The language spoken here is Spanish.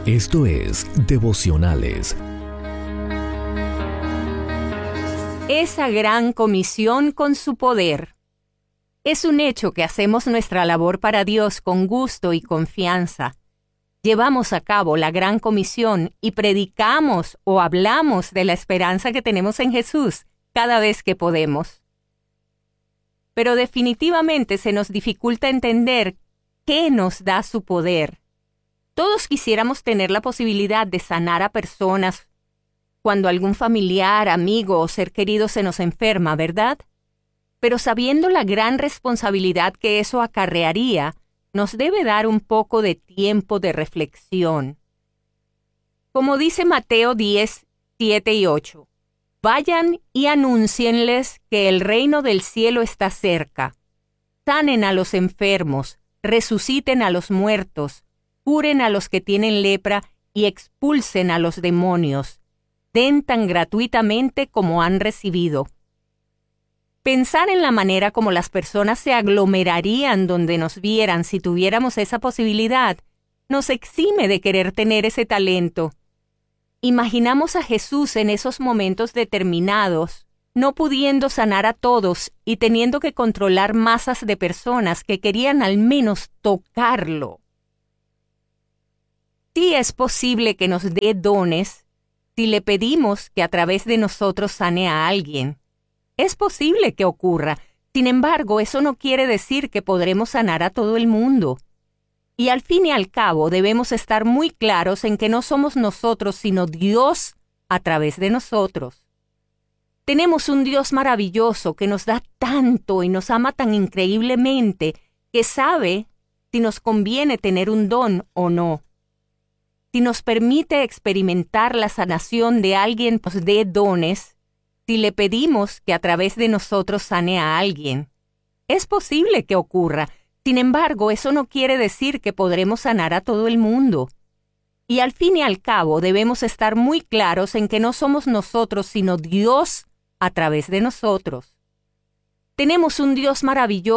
Esto es Devocionales. Esa gran comisión con su poder. Es un hecho que hacemos nuestra labor para Dios con gusto y confianza. Llevamos a cabo la gran comisión y predicamos o hablamos de la esperanza que tenemos en Jesús cada vez que podemos. Pero definitivamente se nos dificulta entender qué nos da su poder. Todos quisiéramos tener la posibilidad de sanar a personas cuando algún familiar, amigo o ser querido se nos enferma, ¿verdad? Pero sabiendo la gran responsabilidad que eso acarrearía, nos debe dar un poco de tiempo de reflexión. Como dice Mateo 10, 7 y 8, vayan y anúncienles que el reino del cielo está cerca. Sanen a los enfermos, resuciten a los muertos, curen a los que tienen lepra y expulsen a los demonios. Den tan gratuitamente como han recibido. Pensar en la manera como las personas se aglomerarían donde nos vieran si tuviéramos esa posibilidad nos exime de querer tener ese talento. Imaginamos a Jesús en esos momentos determinados, no pudiendo sanar a todos y teniendo que controlar masas de personas que querían al menos tocarlo. Sí es posible que nos dé dones si le pedimos que a través de nosotros sane a alguien. Es posible que ocurra. Sin embargo, eso no quiere decir que podremos sanar a todo el mundo. Y al fin y al cabo debemos estar muy claros en que no somos nosotros, sino Dios a través de nosotros. Tenemos un Dios maravilloso que nos da tanto y nos ama tan increíblemente que sabe si nos conviene tener un don o no. Si nos permite experimentar la sanación de alguien, nos dé dones, si le pedimos que a través de nosotros sane a alguien. Es posible que ocurra. Sin embargo, eso no quiere decir que podremos sanar a todo el mundo. Y al fin y al cabo debemos estar muy claros en que no somos nosotros, sino Dios a través de nosotros. Tenemos un Dios maravilloso